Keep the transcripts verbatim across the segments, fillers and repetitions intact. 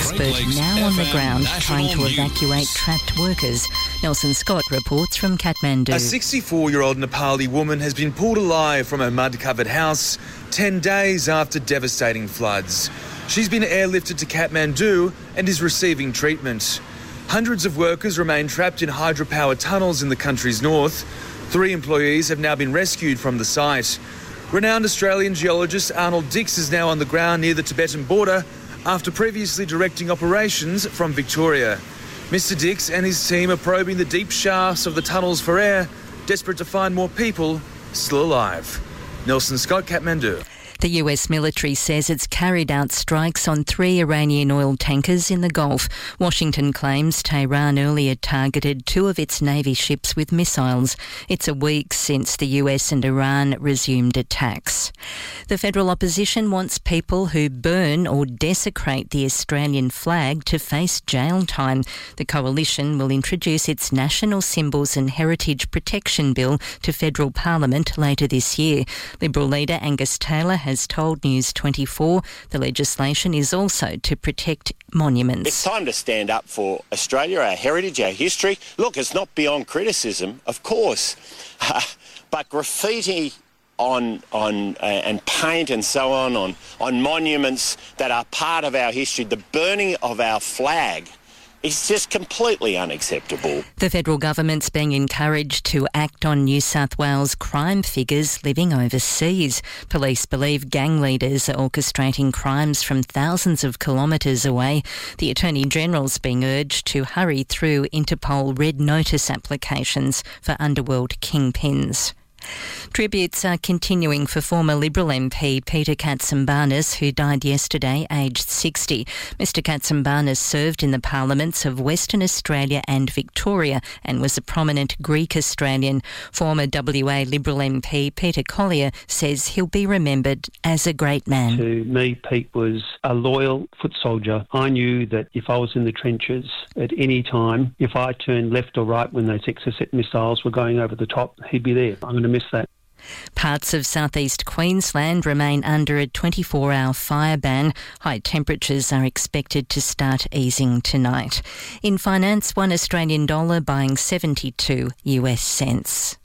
expert now on the ground trying to evacuate trapped workers. Nelson Scott reports from Kathmandu. A sixty-four-year-old Nepali woman has been pulled alive from her mud-covered house ten days after devastating floods. She's been airlifted to Kathmandu and is receiving treatment. Hundreds of workers remain trapped in hydropower tunnels in the country's north. Three employees have now been rescued from the site. Renowned Australian geologist Arnold Dix is now on the ground near the Tibetan border after previously directing operations from Victoria. Mister Dix and his team are probing the deep shafts of the tunnels for air, desperate to find more people still alive. Nelson Scott, Kathmandu. The U S military says it's carried out strikes on three Iranian oil tankers in the Gulf. Washington claims Tehran earlier targeted two of its Navy ships with missiles. It's a week since the U S and Iran resumed attacks. The federal opposition wants people who burn or desecrate the Australian flag to face jail time. The coalition will introduce its National Symbols and Heritage Protection Bill to federal parliament later this year. Liberal leader Angus Taylor has has told News twenty-four the legislation is also to protect monuments. It's time to stand up for Australia, our heritage, our history. Look, it's not beyond criticism, of course, uh, but graffiti on on uh, and paint and so on, on on monuments that are part of our history, the burning of our flag, it's just completely unacceptable. The federal government's being encouraged to act on New South Wales crime figures living overseas. Police believe gang leaders are orchestrating crimes from thousands of kilometres away. The Attorney General's being urged to hurry through Interpol red notice applications for underworld kingpins. Tributes are continuing for former Liberal M P Peter Katsambanis, who died yesterday, aged sixty. Mister Katsambanis served in the parliaments of Western Australia and Victoria and was a prominent Greek Australian. Former W A Liberal M P Peter Collier says he'll be remembered as a great man. To me, Pete was a loyal foot soldier. I knew that if I was in the trenches at any time, if I turned left or right when those Exocet missiles were going over the top, he'd be there. I'm going to miss that. Parts of southeast Queensland remain under a twenty-four hour fire ban. High temperatures are expected to start easing tonight. In finance, one Australian dollar buying seventy-two US cents.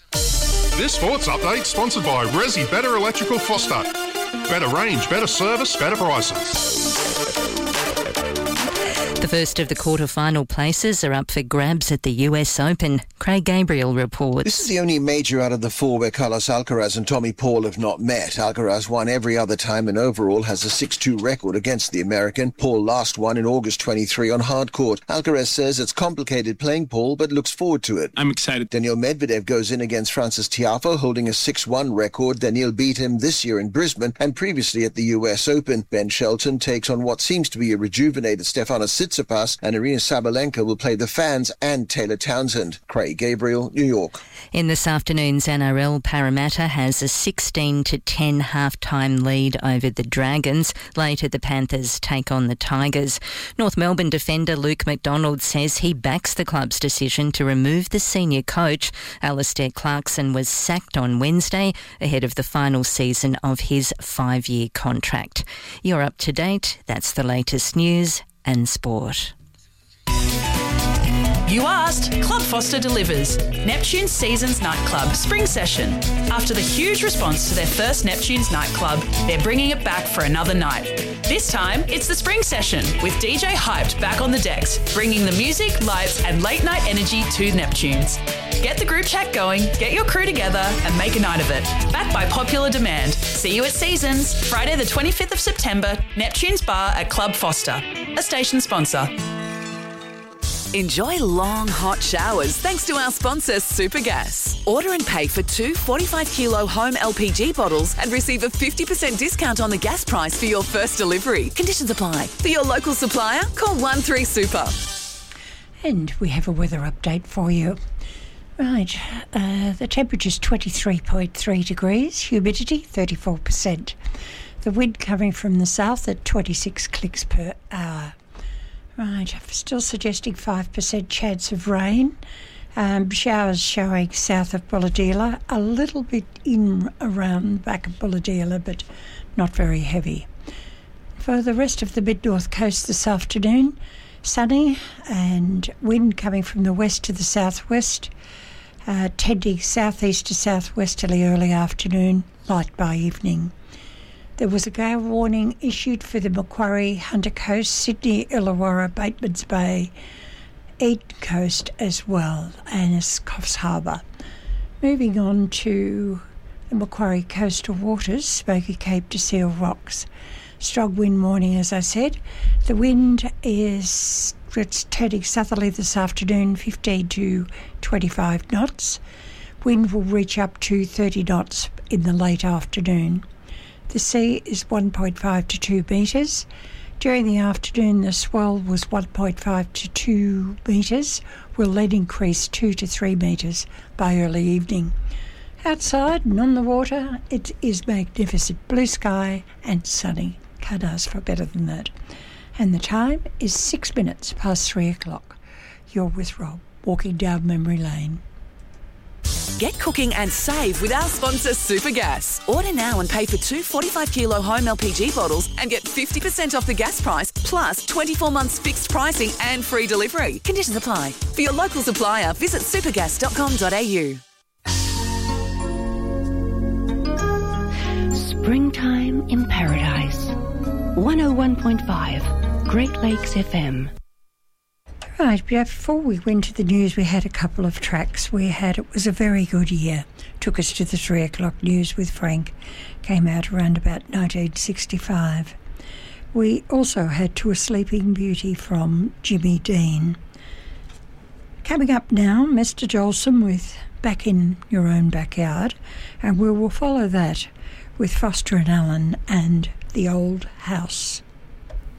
This sports update sponsored by Resi Better Electrical Foster. Better range, better service, better prices. The first of the quarter-final places are up for grabs at the U S Open. Craig Gabriel reports. This is the only major out of the four where Carlos Alcaraz and Tommy Paul have not met. Alcaraz won every other time and overall has a six two record against the American. Paul last won in August twenty-three on hard court. Alcaraz says it's complicated playing Paul but looks forward to it. I'm excited. Daniil Medvedev goes in against Francis Tiafoe holding a six one record. Daniil beat him this year in Brisbane and previously at the U S Open. Ben Shelton takes on what seems to be a rejuvenated Stefanos Tsitsipas, and Arina Sabalenka will play the fans and Taylor Townsend. Craig Gabriel, New York. In this afternoon's N R L, Parramatta has a sixteen to ten half-time lead over the Dragons. Later, the Panthers take on the Tigers. North Melbourne defender Luke McDonald says he backs the club's decision to remove the senior coach. Alistair Clarkson was sacked on Wednesday ahead of the final season of his five-year contract. You're up to date. That's the latest news and sport. You asked, Club Foster delivers. Neptune's Seasons Nightclub Spring Session. After the huge response to their first Neptune's Nightclub, they're bringing it back for another night. This time, it's the Spring Session, with D J Hyped back on the decks, bringing the music, lights and late night energy to Neptune's. Get the group chat going, get your crew together and make a night of it. Backed by popular demand. See you at Seasons, Friday the twenty-fifth of September, Neptune's Bar at Club Foster, a station sponsor. Enjoy long, hot showers thanks to our sponsor, Supergas. Order and pay for two forty-five kilo home L P G bottles and receive a fifty percent discount on the gas price for your first delivery. Conditions apply. For your local supplier, call one three super. And we have a weather update for you. Right, uh, the temperature's twenty-three point three degrees, humidity thirty-four percent. The wind coming from the south at twenty-six clicks per hour. Right, still suggesting five percent chance of rain. Um, showers showing south of Bulahdelah, a little bit in around the back of Bulahdelah, but not very heavy. For the rest of the mid-north coast this afternoon, sunny and wind coming from the west to the southwest, uh, tending southeast to southwesterly early afternoon, light by evening. There was a gale warning issued for the Macquarie, Hunter Coast, Sydney, Illawarra, Batemans Bay, Eden Coast as well, and Coffs Harbour. Moving on to the Macquarie coastal waters, Smoky Cape to Seal Rocks. Strong wind warning, as I said. The wind is it's turning southerly this afternoon, fifteen to twenty-five knots. Wind will reach up to thirty knots in the late afternoon. The sea is one point five to two metres. During the afternoon, the swell was one point five to two metres, will then increase two to three metres by early evening. Outside and on the water, it is magnificent, blue sky and sunny. Can't ask for better than that. And the time is six minutes past three o'clock. You're with Rob, walking down memory lane. Get cooking and save with our sponsor Supergas. Order now and pay for two forty-five kilo home L P G bottles and get fifty percent off the gas price plus twenty-four months fixed pricing and free delivery. Conditions apply. For your local supplier, visit supergas dot com dot a u. Springtime in Paradise. one oh one point five Great Lakes F M. Right, before we went to the news, we had a couple of tracks. We had It Was a Very Good Year. Took us to the three o'clock news with Frank. Came out around about nineteen sixty-five. We also had To a Sleeping Beauty from Jimmy Dean. Coming up now, Mister Jolson with Back in Your Own Backyard. And we will follow that with Foster and Allen and The Old House.